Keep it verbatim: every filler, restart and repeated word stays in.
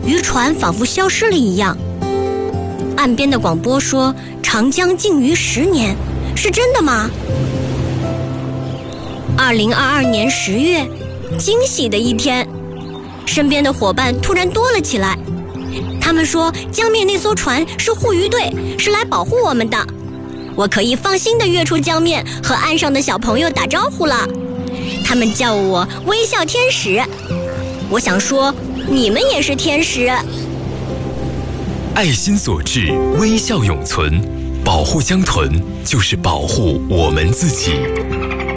渔船仿佛消失了一样。岸边的广播说长江禁渔十年，是真的吗？二零二二年十月，惊喜的一天，身边的伙伴突然多了起来。他们说江面那艘船是护渔队，是来保护我们的。我可以放心地跃出江面，和岸上的小朋友打招呼了。他们叫我微笑天使。我想说，你们也是天使。 爱心所致，微笑永存。保护江豚，就是保护我们自己。